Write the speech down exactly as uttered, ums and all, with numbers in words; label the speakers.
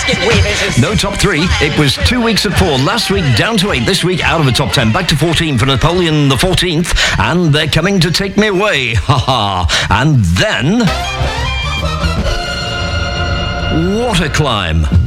Speaker 1: No top three. It was two weeks at four. Last week down to eight. This week out of the top ten. Back to fourteen for Napoleon the fourteenth. And they're coming to take me away. Ha ha. And then... Water Climb.